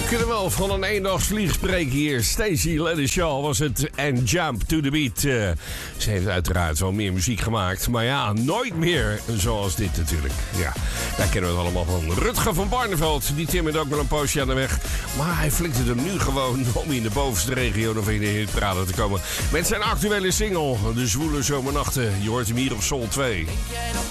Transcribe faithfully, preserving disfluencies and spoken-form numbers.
kunnen wel van een eendagsvlieg spreken hier. Stacey Ladder Shaw was het en Jump to the Beat. Uh, ze heeft uiteraard wel meer muziek gemaakt. Maar ja, nooit meer zoals dit natuurlijk. Ja, daar kennen we het allemaal van. Rutger van Barneveld, die timmerde ook wel een poosje aan de weg. Maar hij flikt het hem nu gewoon om in de bovenste regio nog in de hitparade te komen. Met zijn actuele single, De Zwoele Zomernachten. Je hoort hem hier op Soul twee.